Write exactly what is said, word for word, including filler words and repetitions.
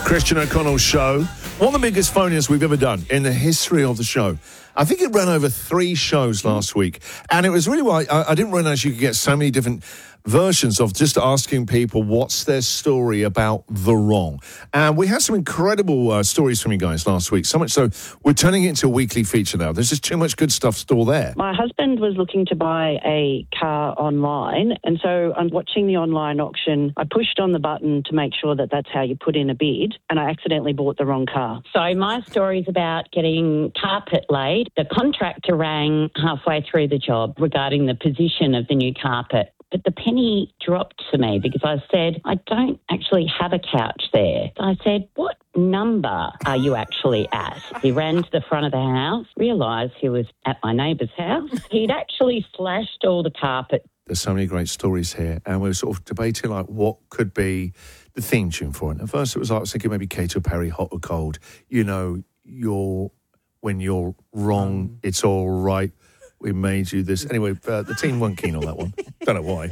Christian O'Connell's show. One of the biggest phone-ins we've ever done in the history of the show. I think it ran over three shows last week. And it was really why I, I didn't realise you could get so many different versions of just asking people what's their story about the wrong. And we had some incredible uh, stories from you guys last week, so much so we're turning it into a weekly feature now. There's just too much good stuff still there. My husband was looking to buy a car online, and so I'm watching the online auction. I pushed on the button to make sure that that's how you put in a bid, and I accidentally bought the wrong car. So my story's about getting carpet laid. The contractor rang halfway through the job regarding the position of the new carpet. But the penny dropped to me because I said, I don't actually have a couch there. So I said, what number are you actually at? He ran to the front of the house, realised he was at my neighbour's house. He'd actually slashed all the carpet. There's so many great stories here, and we were sort of debating like what could be the theme tune for it. At first it was like, I was thinking maybe Katy Perry, Hot or Cold. You know, you're when you're wrong, it's all right. We made you this. Anyway, uh, the team weren't keen on that one. Don't know why.